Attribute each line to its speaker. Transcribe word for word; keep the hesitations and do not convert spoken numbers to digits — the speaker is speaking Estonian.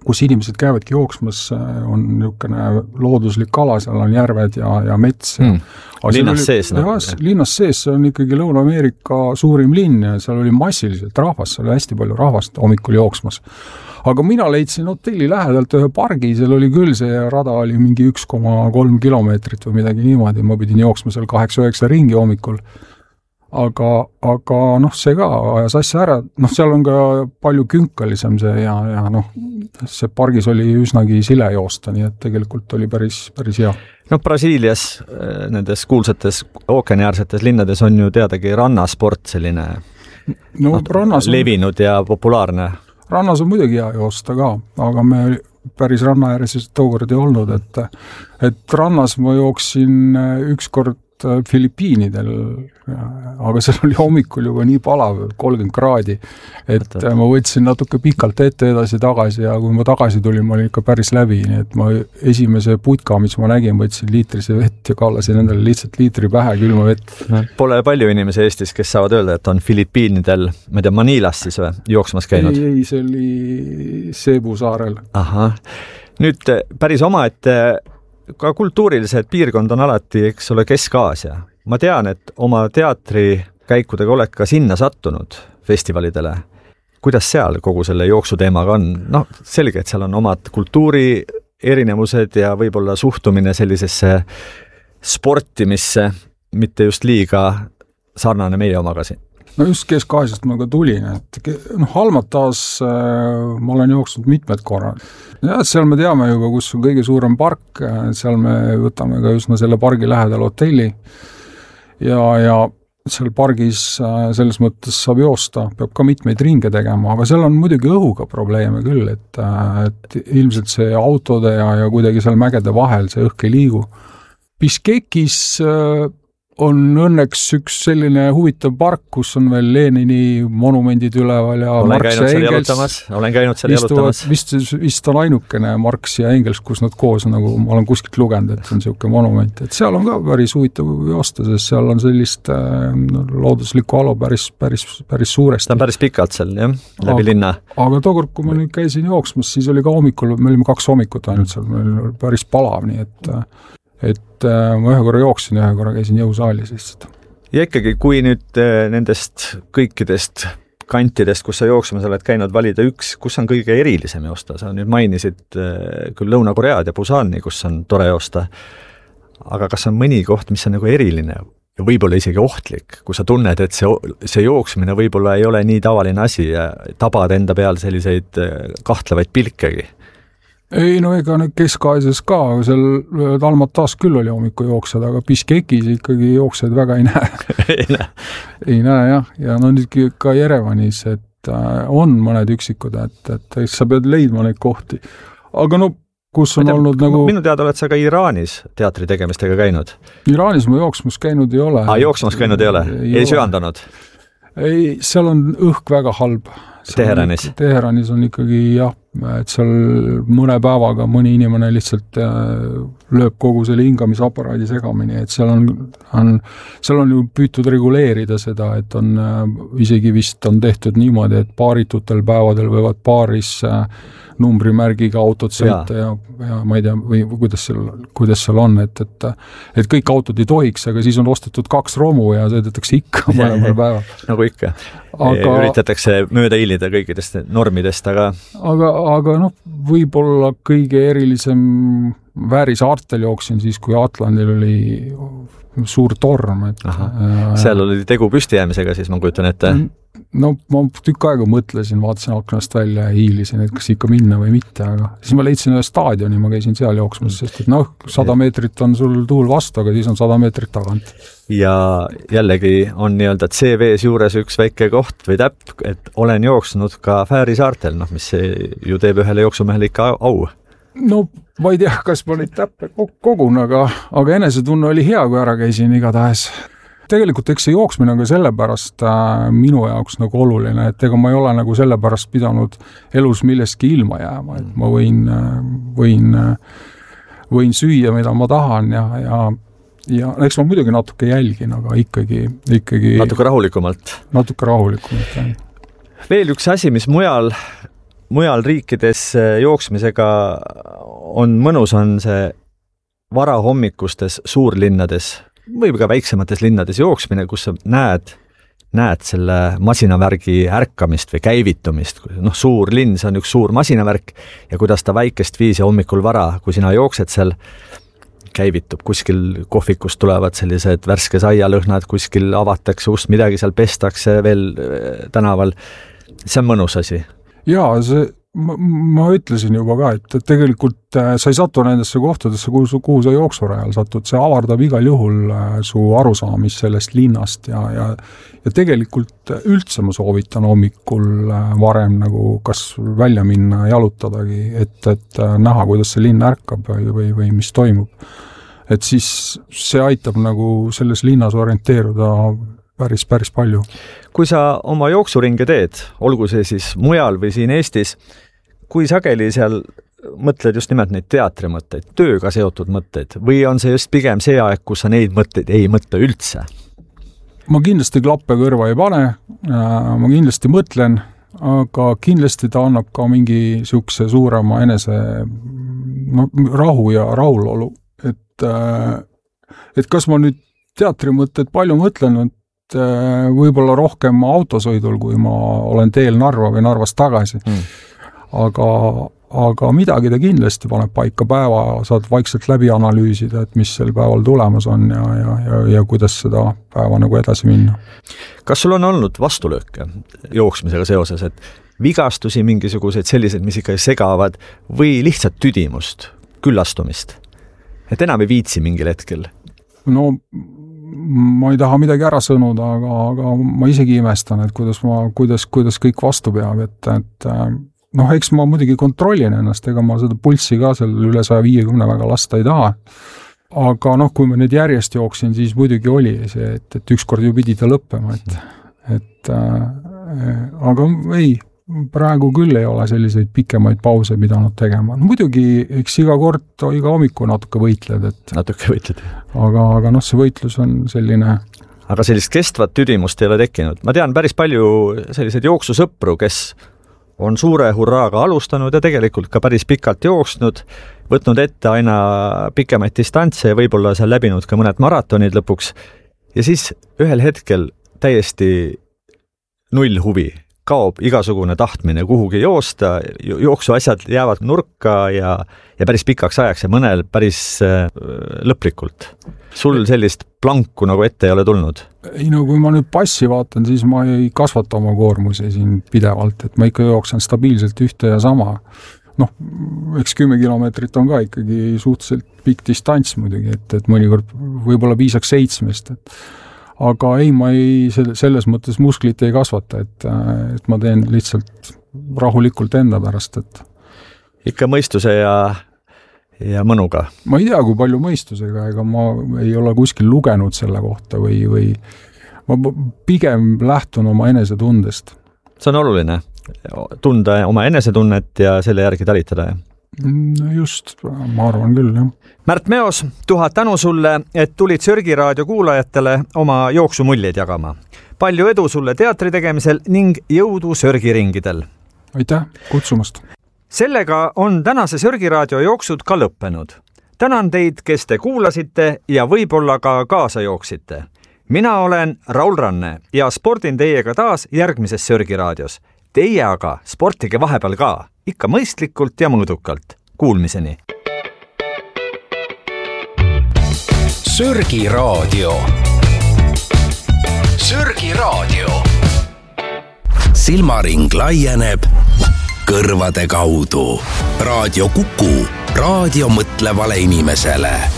Speaker 1: kus inimesed käivadki jooksmas, on niisugune looduslik ala, seal on järved ja, ja mets.
Speaker 2: Hmm. Linnas oli, sees?
Speaker 1: No. Jah, linnas sees, see on ikkagi Lõuna-Ameerika suurim linn ja seal oli massiliselt rahvast, seal oli hästi palju rahvast hommikul jooksmas. Aga mina leidsin hotelli lähedalt ühe pargi, seal oli küll see rada oli mingi üks koma kolm kilomeetrit või midagi niimoodi, ma pidin jooksma seal kaheksa üheksa ringi hommikul. Aga, aga noh, see ka ajas asja ära, noh, seal on ka palju künkalisem see ja, ja noh, see pargis oli üsnagi sile joosta, nii et tegelikult oli päris, päris hea.
Speaker 2: No Brasiilias nendes kuulsates ookeaniäärsetes linnades on ju teadagi rannasport selline
Speaker 1: no,
Speaker 2: no, levinud ja populaarne.
Speaker 1: Rannas on muidugi hea joosta ka, aga me päris ranna ääres tookord ei olnud, et, et rannas ma jooksin üks kord Filipiinidel, aga seal oli hommikul juba nii palav, kolmkümmend kraadi, et ma võtsin natuke pikalt ette edasi tagasi ja kui ma tagasi tulin, ma olin ikka päris läbi, nii et ma esimese putka, mis ma nägin, võtsin liitrise vett ja kallasin endale lihtsalt liitri pähe külma vett.
Speaker 2: Pole palju inimesi Eestis, kes saavad öelda, et on Filipiinidel, ma tea, Manilas siis või, jooksmas käinud?
Speaker 1: Ei, ei, see oli Cebu saarel.
Speaker 2: Aha. Nüüd päris oma, et ka kultuurilised piirkond on alati, eks ole, Kesk-Aasia. Ma tean, et oma teatri käikudega oled ka sinna sattunud festivalidele. Kuidas seal kogu selle jooksuteemaga on? Noh, selge, et seal on omad kultuuri erinevused ja võib-olla suhtumine sellisesse sportimisse, mitte just liiga sarnane meie omaga siin.
Speaker 1: No just Kesk-Aasiast ma ka tulin, et noh, Almatas äh, ma olen jooksnud mitmed korrad. Ja seal me teame juba, kus on kõige suurem park, seal me võtame ka just selle pargi lähedal hotelli ja, ja seal pargis äh, selles mõttes saab joosta, peab ka mitmeid ringe tegema, aga seal on muidugi õhuga probleeme küll, et, äh, et ilmselt see autode ja, ja kuidagi seal mägede vahel see õhk ei liigu. Biškekis äh, on õnneks üks selline huvitav park, kus on veel Lenini monumendid üleval ja
Speaker 2: olen
Speaker 1: Marx ja
Speaker 2: Engels. Olen käinud seal jalutamas.
Speaker 1: Vist, vist on ainukene Marx ja Engels, kus nad koos, nagu ma olen kuskilt lugenud, et on selline monument. Et seal on ka päris huvitav joosta, sest seal on sellist äh, looduslikku alo päris, päris, päris suuresti.
Speaker 2: Ta on päris pikalt seal, jah, läbi aga, linna.
Speaker 1: Aga tookord, kui ma nüüd käisin jooksmas, siis oli ka hommikul, me olime kaks hommikut ainult seal, meil oli päris palav, nii et et äh, ma ühe korra jooksin, ühe korra käisin jõusaalis lihtsalt.
Speaker 2: Ja ikkagi, kui nüüd äh, nendest kõikidest kantidest, kus sa jooksmas oled käinud valida üks, kus on kõige erilisem joosta? Sa nüüd mainisid äh, küll Lõuna-Koread ja Busani, kus on tore joosta, aga kas on mõni koht, mis on nagu eriline ja võib-olla isegi ohtlik, kui sa tunned, et see, see jooksmine võib-olla ei ole nii tavaline asi ja tabad enda peal selliseid kahtlevaid pilkegi?
Speaker 1: Ei, no ega nüüd Kesk-Aasias ka, seal Almatas küll oli hommiku jooksjad, aga Biškekis ikkagi jooksjad väga ei näe.
Speaker 2: ei näe.
Speaker 1: ei näe, jah. Ja no nüüd ka Jerevanis, et on mõned üksikud, et, et sa pead leidma neid kohti. Aga no, kus on tea, olnud nagu...
Speaker 2: Minu teada oled sa ka Iraanis teatri tegemistega käinud?
Speaker 1: Iraanis ma jooksmas käinud ei ole.
Speaker 2: Ah, jooksmas käinud ei ole? Ei, ei söandanud?
Speaker 1: Ei, seal on õhk väga halb.
Speaker 2: Teheranis?
Speaker 1: Teheranis on ikkagi, jah, et seal mõne päevaga mõni inimene lihtsalt lööb kogu selle hingamisaparaadi segamini, et seal on, on, seal on ju püütud reguleerida seda, et on isegi vist on tehtud niimoodi, et paaritutel päevadel võivad paaris numbrimärgiga autod sõita ja, ja ma ei tea, või kuidas seal, kuidas seal on, et, et, et kõik autod ei tohiks, aga siis on ostetud kaks romu ja sõidetakse ikka mõlemal päeval.
Speaker 2: Nagu ikka. Aga, üritatakse mööda hiilida kõikidest normidest, aga... Aga,
Speaker 1: aga noh, võib-olla kõige erilisem Väärisaartel jooksin siis, kui Atlandil oli suur torm. Et,
Speaker 2: ja, seal oli tegu püstijäämisega, siis ma kujutan ette.
Speaker 1: No ma tükk aega mõtlesin, vaatasin aknast välja ja hiilisin, et kas ikka minna või mitte, aga siis ma leidsin ühe staadioni, ma käisin seal jooksmas, sest et noh, sada meetrit on sul tuul vastu, aga siis on sada meetrit tagant.
Speaker 2: Ja jällegi on nii-öelda C V-s juures üks väike koht või täpp, et olen jooksnud ka Väärisaartel, noh, mis ju teeb ühele jooksumehele ikka au.
Speaker 1: No ma ei tea, kas ma neid täppe kogun, aga, aga enesetunne oli hea, kui ära käisin igatahes. Tegelikult eks see jooksmine on ka sellepärast äh, minu jaoks nagu oluline, et ega ma ei ole nagu sellepärast pidanud elus millestki ilma jääma, et ma võin, võin, võin süüa, mida ma tahan ja, ja, ja eks ma muidugi natuke jälgin, aga ikkagi, ikkagi
Speaker 2: natuke rahulikumalt.
Speaker 1: Natuke rahulikumalt, jah.
Speaker 2: Veel üks asi, mis mujal mujal riikides jooksmisega on mõnus, on see varahommikustes suurlinnades või ka väiksemates linnades jooksmine, kus sa näed, näed selle masinavärgi ärkamist või käivitumist. Noh, suur linn, see on üks suur masinavärk ja kuidas ta väikest viisi hommikul vara, kui sina jooksed seal, käivitub, kuskil kohvikust tulevad sellised värske saialõhnad, kuskil avatakse ust, midagi seal pestakse veel tänaval. See on mõnus asi.
Speaker 1: Jaa, see, ma, ma ütlesin juba ka, et tegelikult sa ei satu nendesse kohtadesse, kuhu, kuhu sa jooksurajal satud, see avardab igal juhul su arusaamist sellest linnast ja, ja, ja tegelikult üldse ma soovitan hommikul varem nagu kas välja minna jalutadagi, et, et näha, kuidas see linn ärkab või, või, või mis toimub. Et siis see aitab nagu selles linnas orienteeruda päris, päris palju.
Speaker 2: Kui sa oma jooksuringe teed, olgu see siis mujal või siin Eestis, kui sageli seal mõtled just nimelt neid teatrimõtteid, tööga seotud mõtteid, või on see just pigem see aeg, kus sa neid mõtteid ei mõtle üldse?
Speaker 1: Ma kindlasti klappe kõrva ei pane, ma kindlasti mõtlen, aga kindlasti ta annab ka mingi sihukese suurema enese no, rahu ja rahulolu. Et, et kas ma nüüd teatrimõtted palju mõtlen, et võib-olla rohkem autosõidul, kui ma olen teel Narva või Narvast tagasi. Mm. Aga, aga midagi ta kindlasti paneb paika päeva, saad vaikselt läbi analüüsida, et mis sel päeval tulemas on ja, ja, ja, ja kuidas seda päeva nagu edasi minna.
Speaker 2: Kas sul on olnud vastulööke jooksmisega seoses, et vigastusi mingisuguseid selliseid, mis ikka segavad või lihtsalt tüdimust, küllastumist? Et enam ei viitsi mingil hetkel?
Speaker 1: No ma ei taha midagi ära sõnuda, aga, aga ma isegi imestan, et kuidas, ma, kuidas, kuidas kõik vastu peab, et, et noh, eks ma muidugi kontrollin ennast, ega ma seda pulssi ka seal üle saja viiekümne väga lasta ei taha. Aga noh, kui ma nüüd järjest jooksin, siis muidugi oli see, et, et ükskord ju pidi ta lõppema, et, et äh, aga ei, praegu küll ei ole selliseid pikemaid pause pidanud tegema. No, muidugi, eks iga kord, iga hommiku natuke võitled. Et,
Speaker 2: natuke võitled.
Speaker 1: Aga, aga noh, see võitlus on selline...
Speaker 2: Aga sellist kestvat tüdimust ei ole tekkinud. Ma tean päris palju selliseid jooksusõpru, kes on suure hurraaga alustanud ja tegelikult ka päris pikalt jooksnud, võtnud ette aina pikemaid distantse ja võib-olla seal läbinud ka mõned maratonid lõpuks. Ja siis ühel hetkel täiesti null huvi. Kaob igasugune tahtmine kuhugi joosta, jooksuasjad jäävad nurka ja, ja päris pikaks ajaks ja mõnel päris äh, lõplikult. Sul sellist planku nagu ette ei ole tulnud?
Speaker 1: Ei no kui ma nüüd passi vaatan, siis ma ei kasvata oma koormusi siin pidevalt, et ma ikka jooksen stabiilselt ühte ja sama. Noh, eks kümme kilomeetrit on ka ikkagi suhteliselt pikk distants muidugi, et, et mõnikord võib-olla piisaks seitsmest, et aga ei, ma ei, selles mõttes musklit ei kasvata, et, et ma teen lihtsalt rahulikult enda pärast, et
Speaker 2: ikka mõistuse ja, ja mõnuga.
Speaker 1: Ma ei tea, kui palju mõistusega, ega ma ei ole kuskil lugenud selle kohta või, või ma pigem lähtun oma enesetundest.
Speaker 2: See on oluline, tunda oma enesetunnet ja selle järgi talitada, jah?
Speaker 1: No just, ma arvan küll, jah.
Speaker 2: Märt Meos, tuhat tänu sulle, et tulid Sörgi raadio kuulajatele oma jooksumuljeid jagama. Palju edu sulle teatri tegemisel ning jõudu Sörgi ringidel.
Speaker 1: Aitäh kutsumast.
Speaker 2: Sellega on tänase Sörgi raadio jooksud ka lõppenud. Tänan teid, kes te kuulasite ja võib-olla ka kaasa jooksite. Mina olen Raul Ranne ja spordin teiega taas järgmises Sörgi raadios. Teie aga sportige vahepeal ka, ikka mõistlikult ja mõõdukalt. Kuulmiseni!
Speaker 3: Sörgi raadio. Sörgi raadio. Silmaring laieneb kõrvade kaudu. Raadio Kuku, raadio mõtlevale inimesele.